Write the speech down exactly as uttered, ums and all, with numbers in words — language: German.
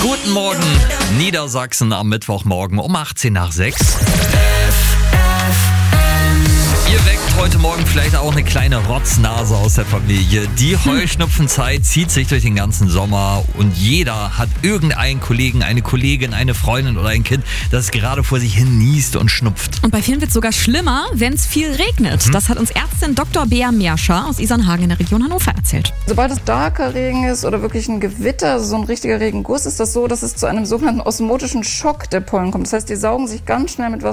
Guten Morgen, Niedersachsen am Mittwochmorgen um achtzehn nach sechs. Ihr weckt heute Morgen vielleicht auch eine kleine Rotznase aus der Familie. Die Heuschnupfenzeit zieht sich durch den ganzen Sommer und jeder hat irgendeinen Kollegen, eine Kollegin, eine Freundin oder ein Kind, das gerade vor sich hin niest und schnupft. Und bei vielen wird es sogar schlimmer, wenn es viel regnet. Mhm. Das hat uns Ärztin Doktor Bea Meerscher aus Isernhagen in der Region Hannover erzählt. Sobald es starker Regen ist oder wirklich ein Gewitter, also so ein richtiger Regenguss, ist das so, dass es zu einem sogenannten osmotischen Schock der Pollen kommt. Das heißt, die saugen sich ganz schnell mit was